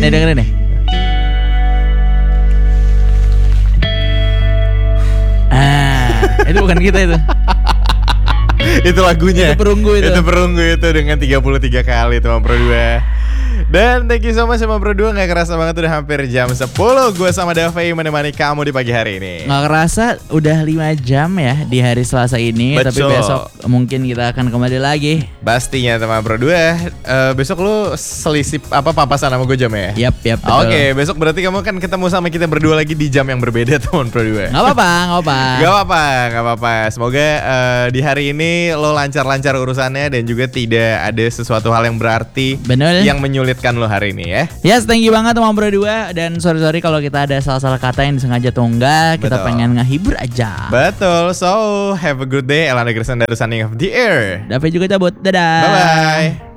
Nih dengerin nih. Itu bukan kita itu. Itu lagunya. Itu perunggu itu. Itu perunggu itu dengan 33 kali teman Pro 2. Dan thank you so much sama Pro 2. Gak kerasa banget udah hampir jam 10. Gue sama Davey menemani kamu di pagi hari ini. Gak kerasa udah 5 jam ya di hari Selasa ini. Betul. Tapi besok mungkin kita akan kembali lagi. Pastinya teman Pro 2. Besok lu selisih papasan sama gue jam ya? Yap betul. Oke, besok berarti kamu kan ketemu sama kita berdua lagi di jam yang berbeda teman Pro 2. Gak apa-apa. Semoga di hari ini lo lancar-lancar urusannya dan juga tidak ada sesuatu hal yang berarti yang menyulitkan lo hari ini ya. Yes, thank you banget teman Pro 2. Dan sorry kalau kita ada salah-salah kata yang disengaja atau enggak. Kita pengen ngehibur aja. Betul. So, have a good day. Elana Gerson dari Sunning of the Air. Davey juga cabut. Dadah. Bye-bye.